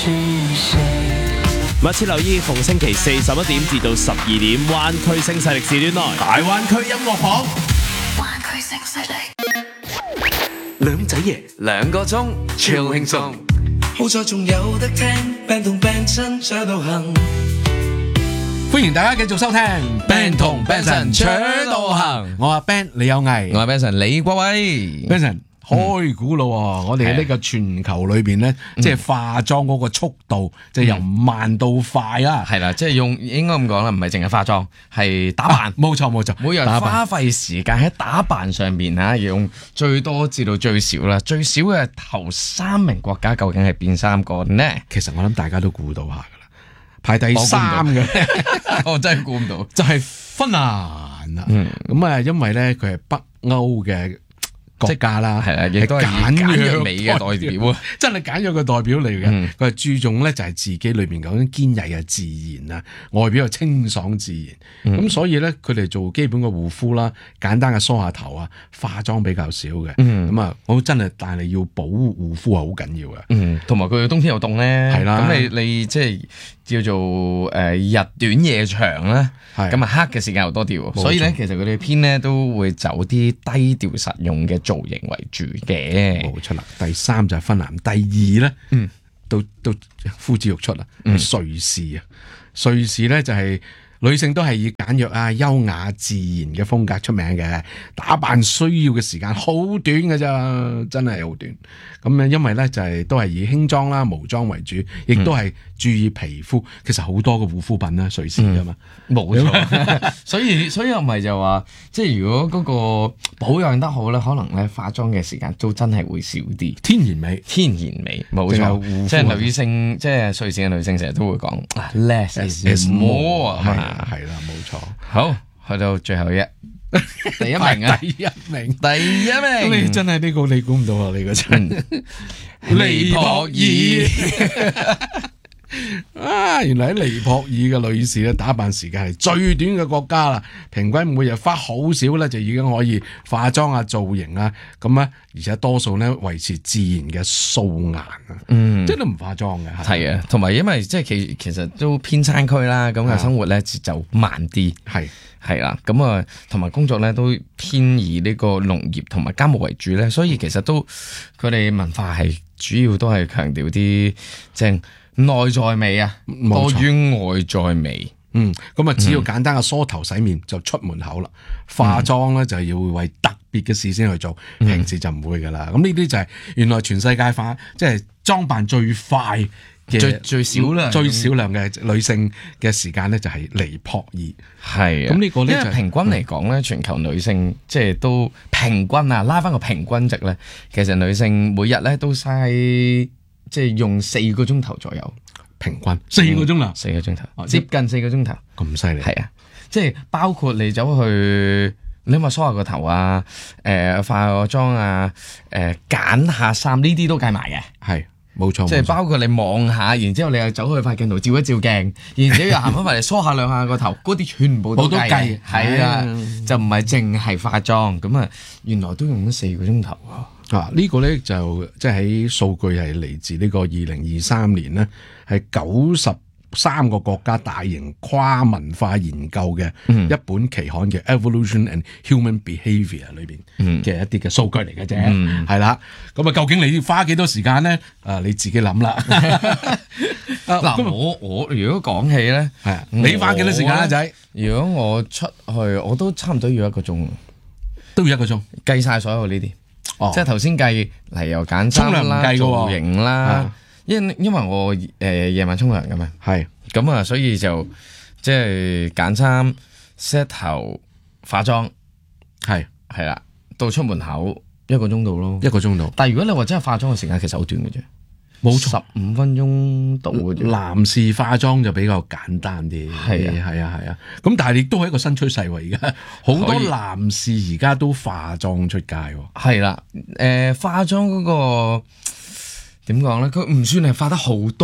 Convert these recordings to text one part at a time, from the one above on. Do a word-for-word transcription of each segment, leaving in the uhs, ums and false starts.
密切留意逢星期四十一點至到十二點，灣區聲勢力時段內大灣區音樂榜。 灣區聲勢力， 兩仔爺兩個鐘，超輕鬆。 好在仲有得聽 ，band 同 band 親在度行。 歡迎大家繼續收聽 Band 同 Band 神扯到行， 我阿 Ben 李有毅， 我係 Benson 李國威 Benson 開估咯喎！我哋喺呢個全球裏邊咧，即係化妝嗰個速度，就由慢到快啦。 係啦，即係用應該咁講啦，唔係淨係化妝，係打扮。 冇錯冇錯， 每日花費時間喺打扮上面嚇，用最多至到最少啦。最少嘅頭三名國家究竟係邊三個呢？ 其實我諗大家都估到下噶啦，排第三嘅， 我真係估唔到， 就係芬蘭啦。咁啊，因為咧佢係北歐嘅國家啦， 係啦，亦都係簡約美嘅代表啊， 真係簡約嘅代表嚟嘅。佢係、嗯、注重咧就係自己裏邊嗰種堅毅啊、自然啊，外表又清爽自然。咁、嗯、所以咧，佢哋做基本嘅護膚啦，簡單嘅梳下頭啊，化妝比較少嘅。咁、嗯、啊，我真係但係要保護護膚係好緊要嘅。嗯， 同埋佢冬天又凍咧， 係啦。 咁你你即係叫做誒、呃、日短夜長啦，咁啊黑嘅時間又多啲，所以咧其實佢哋偏咧都會走啲低調實用嘅造型為主嘅。 冇錯啦，第三就係芬蘭，第二咧，嗯，都都呼之欲出啦，嗯、瑞士啊，瑞士咧就係、是。女性都係以簡約啊、優雅、自然嘅風格出名嘅，打扮需要嘅時間好短嘅咋，真係好短。咁咧，因為咧就係、是、都係以輕裝啦、無裝為主，亦都係注意皮膚。其實好多嘅護膚品啦，瑞士㗎嘛， 冇、嗯、錯。所以所以又唔係就話，即係如果嗰個保養得好咧，可能咧化妝嘅時間都真係會少啲。 天然美， 天然美，冇錯。即係女性，即係瑞士嘅女性成日都會講 less is more 啊。 係啦，冇錯。 好，去到最後一第一名啊！ 第一名， 第一名。 咁你真係呢個你估唔到啊！你個真尼泊爾啊！原來喺尼泊爾嘅女士咧，打扮時間係最短嘅國家啦。平均每日花好少咧，就已經可以化妝啊、造型啊咁啊，而且多數咧維持自然嘅素顏啊，嗯，即係都唔化妝嘅。 係啊，同埋因為即係其其實都偏山區啦，咁嘅生活咧節奏慢啲，係係啦，咁啊同埋工作咧都偏以呢個農業同埋家務為主咧，所以其實都佢哋文化係主要都係強調啲即係內在美啊，多於外在美。 嗯，咁啊，只要簡單嘅梳頭洗面就出門口啦。化妝咧就係要為特別嘅事先去做，平時就唔會噶啦。咁呢啲就係原來全世界化，即係裝扮最快嘅最最少量最少量嘅女性嘅時間咧，就係尼泊爾。 係啊， 咁呢個咧就平均嚟講咧，全球女性即係都平均啊，拉翻個平均值咧，其實女性每日咧都嘥。即係用四個鐘頭左右， 平均四個鐘啦， 四個鐘頭，哦、接近四個鐘頭， 咁犀利。 係啊，即係包括你走去，你話梳下個頭啊，誒、呃、化個妝啊，誒、呃、揀下衫呢啲都計埋嘅， 係冇錯。 即係包括你望下，然之後你又走去塊鏡度照一照鏡，然之後又行翻埋嚟梳下兩下個頭，嗰啲全部都計，係啊，就唔係淨係化妝咁啊，原來都用咗四個鐘頭啊。 啊！呢、這個咧就即係喺數據係嚟自呢個二零二三年咧，係九十三個國家大型跨文化研究嘅一本期刊嘅 Evolution and Human Behaviour 裏邊嘅一啲嘅數據嚟嘅啫，係啦、嗯。咁啊，究竟你要花幾多時間咧？啊，你自己諗啦。 嗱、啊，我我如果講起咧， 係啊，你花幾多時間啊，仔？ 如果我出去，我都差唔多要一個鐘， 都要一個鐘， 計晒所有呢啲。哦、即係頭先計嚟又揀衫啦、 計造型啦，因因為我誒、呃、夜晚沖涼噶嘛，係咁啊，所以就即係揀衫、set 頭、化妝，係係啦，到出門口一個鐘度咯，一個鐘度。但係如果你話真係化妝嘅時間，其實好短嘅啫。冇錯，十五分鐘到嘅啫。男士化妝就比較簡單啲，係啊係啊係啊。咁但係亦都係一個新趨勢喎。而家好多男士而家都化妝出街喎。係啦，誒、呃、化妝嗰、嗰個點講咧？佢唔算係化得好多，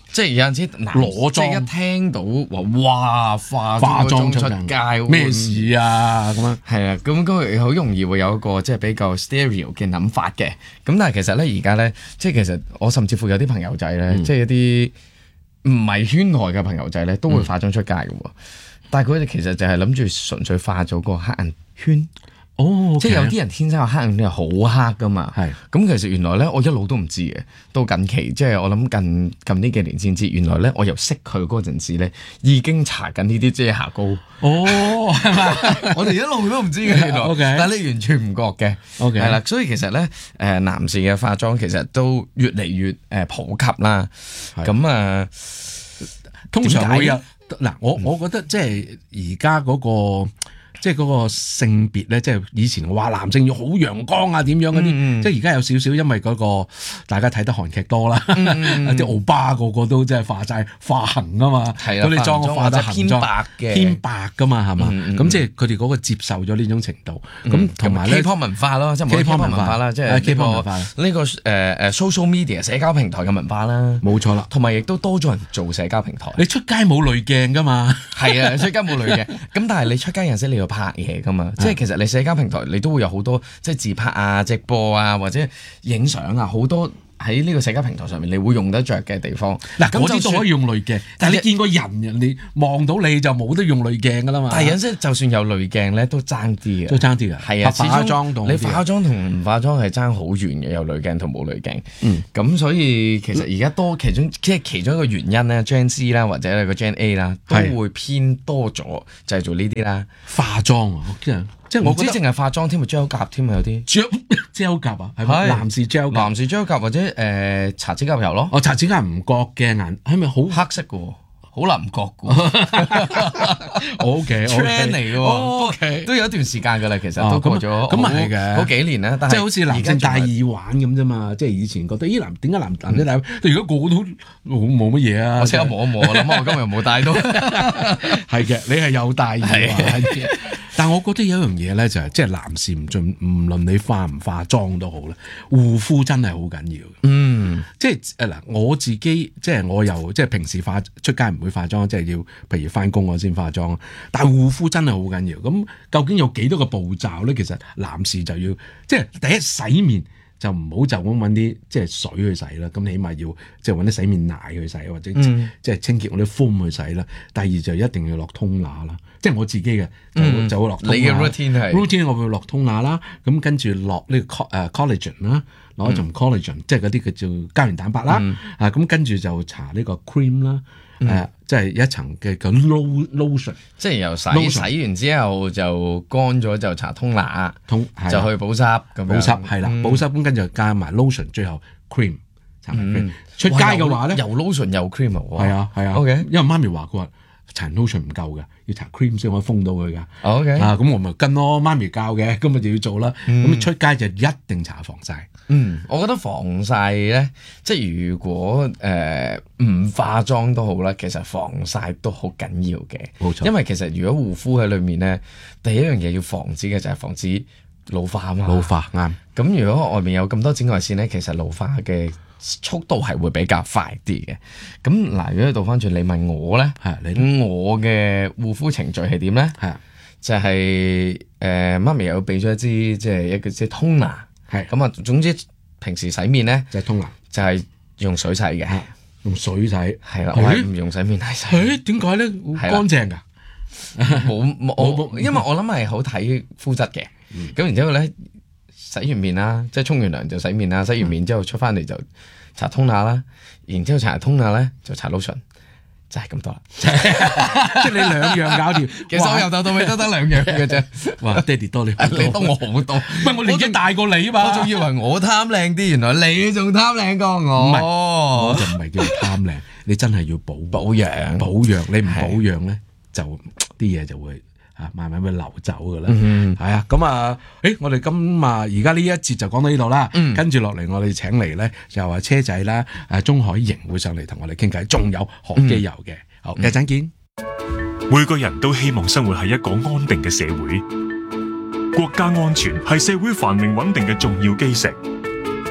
即係有陣時男裸妝即係一聽到話哇化化妝妝出出街咩事啊咁樣？ 係啊，咁咁好容易會有一個即係比較 stereo 嘅諗法嘅。咁但係其實咧而家咧，即係其實我甚至乎有啲朋友仔咧， 嗯即係一啲唔係圈內嘅朋友仔咧，都會化妝出街嘅喎。但係佢哋其實就係諗住純粹化咗個黑眼圈。 哦， 即係有啲人天生個黑眼圈係好黑噶嘛， 係咁其實原來咧我一路都唔知嘅，到近期即係我諗近近呢幾年先知，原來咧我由識佢嗰陣時咧已經搽緊呢啲遮瑕膏。 哦，係咪？ 我哋一路都唔知嘅原來 OK 但係你完全唔覺嘅 OK 係啦，所以其實咧誒男士嘅化妝其實都越嚟越誒普及啦， 係咁啊通常會有點嗱，我我覺得即係而家嗰個。即係嗰個性別咧，即係以前話男性要好陽光啊，點樣嗰啲， 嗯嗯即係而家有少少，因為嗰、個大家睇得韓劇多啦，啲歐巴個個都即係化晒化痕啊嘛， 係啦嗰啲妝化化得或者偏白嘅偏白噶嘛，係嘛？咁、 嗯嗯即係佢哋嗰個接受咗呢種程度，咁同埋咧 K-pop 文化咯，即係冇 K-pop K-pop 文化文化啦，即係係呢 K-pop 文個化呢個誒誒 social media 社交平台嘅文化啦， 冇錯啦。 同埋亦都多咗人做社交平台。 你出街冇濾鏡噶嘛？ 係啊，出街冇女嘅，咁但係你出街有陣時你要拍嘢噶嘛，即係其實你社交平台你都會有好多即係自拍啊、直播啊或者影相啊，好多喺呢個社交平台上面你會用得着嘅地方。 嗱， 咁就算嗰啲都可以用濾鏡，但係你見個人，人哋望到你就冇得用濾鏡噶啦嘛。 但係有陣時就算有濾鏡咧，都爭啲嘅， 都爭啲㗎係啊， 化妝同你化妝同唔化妝係爭好遠嘅，有濾鏡同冇濾鏡。 嗯， 咁所以其實而家多其中即係其中一個原因咧，Gen Z 啦或者個 Gen A 啦，都係會偏多咗就係做呢啲啦。 化妝啊，即係即係我覺得我知淨係化妝添，咪 gel 甲添啊，有啲 gel gel 甲啊，係咪係男士 gel 甲？ 男士 gel 甲或者誒搽指甲油咯， 我搽指甲唔覺嘅顏，係咪好黑色嘅喎，好難唔覺嘅喎。 O K trend 嚟嘅喎 ，O K。 都有一段時間㗎啦，其實哦都過咗咁啊係嘅好幾年啦，但係即係好似男性戴耳而家仲係環咁啫嘛，即係以前覺得咦男點解男男仔戴？但如果個個都冇冇乜嘢啊， 我即刻摸一摸，我諗我今日冇戴到。 係嘅，你係有戴耳環嘅。但係我覺得有一樣嘢咧，就係即係男士唔盡唔論你化唔化妝都好咧，護膚真係好緊要。 嗯， 即係誒嗱，我自己即係我又即係平時化出街唔會化妝，即係要譬如翻工我先化妝。但係護膚真係好緊要。咁究竟有幾多個步驟咧？其實男士就要即係第一洗面就唔好就咁揾啲即係水去洗啦。咁起碼要即係揾啲洗面奶去洗，或者、 嗯、 即係清潔我啲 foam 去洗啦。第二就一定要落通拿啦。即係我自己嘅就、 嗯、 就會落通拿。 你嘅 routine 係 routine 我會落通拿啦。咁跟住落呢個 co 誒 collagen 啦。攞一種 collagen，、嗯、即係嗰啲叫做膠原蛋白啦，嗯、啊咁跟住就搽呢個 cream 啦，誒、嗯呃、即係一層嘅叫 lotion， 即係由洗 lotion 洗完之後就乾咗就搽通拿， 通就去補濕咁樣補濕係啦， 嗯、 補濕咁跟住加埋 lotion，最後 cream 搽埋 cream。 嗯、 出街嘅話咧， 又 lotion 又 cream 啊， 係啊係啊 ，OK， 因為媽咪話佢話搽 lotion 唔夠嘅，要搽 cream 先可以封到佢㗎。 OK， 啊咁我咪跟咯，媽咪教嘅，咁咪就要做啦。咁、嗯、出街就一定搽防曬。 嗯，我覺得防曬咧，即係如果誒唔、呃、化妝都好啦，其實防曬都好緊要嘅。 冇錯， 因為其實如果護膚喺裏面咧，第一樣嘢要防止嘅就係防止老化啊嘛。 老化啱。咁如果外面有咁多紫外線咧，其實老化嘅速度係會比較快啲嘅。咁嗱，如果倒翻轉你問我咧， 係你我嘅護膚程序係點咧？ 係就係、是、誒、呃、媽咪有俾咗一支即係一個即係通拿。係咁啊，總之平時洗面咧就係通拿，就係用水洗嘅， 用水洗係啦，我係唔用洗面奶洗。 誒點解咧？乾淨㗎？ 冇冇，因為我諗係好睇膚質嘅。咁然之後咧，洗完面啦，即係沖完涼就洗面啦，洗完面之後出翻嚟就搽通拿啦，然之後搽通拿咧就搽 lotion。就係咁多啦， 即係你兩樣搞掂。 其實我由頭到尾都得兩樣嘅啫。 哇，爹哋多你， 你多我好多。 唔係我年紀大過你嘛？ 我仲以為我貪靚啲，原來你仲貪靚過我。 唔係，我就唔係叫貪靚，你真係要保保養， 保養。你唔保養咧，就啲嘢就會啊慢慢會流走噶啦。係啊，咁啊，誒，我哋今啊而家呢一節就講到呢度啦。跟住落嚟，我哋請嚟咧就話車仔啦，誒，鍾海瑩會上嚟同我哋傾偈，仲有何基佑嘅。好，一陣見。 每個人都希望生活喺一個安定嘅社會，國家安全係社會繁榮穩定嘅重要基石。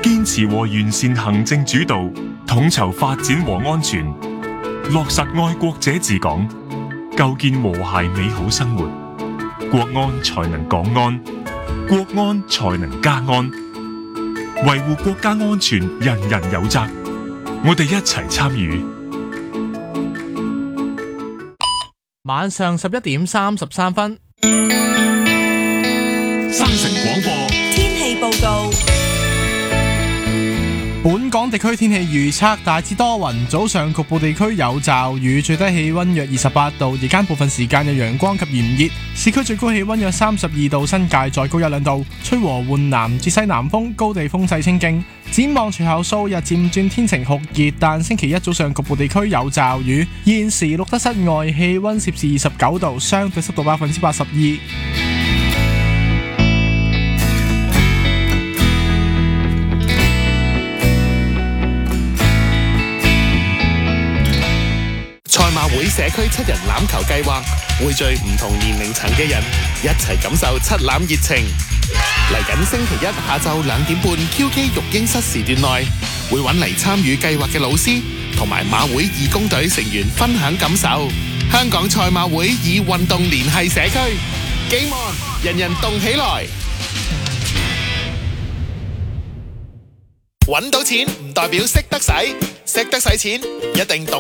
堅持和完善行政主導，統籌發展和安全，落實愛國者治港，構建和諧美好生活。國安才能港安，國安才能家安。維護國家安全，人人有責。我哋一齊參與。 晚上十一點三十三分， 新城廣播天氣報告。 本港地區天氣預測大致多雲，早上局部地區有驟雨，最低氣溫約二十八度，日間部分時間有陽光及炎熱，市區最高氣溫約三十二度，新界再高一兩度，吹和緩南至西南風，高地風勢清勁。展望隨後數日漸轉天晴酷熱，但星期一早上局部地區有驟雨。現時錄得室外氣溫攝氏二十九度，相對濕度百分之八十二。 賽馬會社區七人欖球計劃匯聚唔同年齡層嘅人，一齊感受七欖熱情。嚟緊星期一下晝兩點半 Q K 育嬰室時段內，會揾嚟參與計劃嘅老師同埋馬會義工隊成員分享感受。香港賽馬會以運動聯繫社區，希望人人動起來。揾到錢唔代表識得使，識得使錢唔一定懂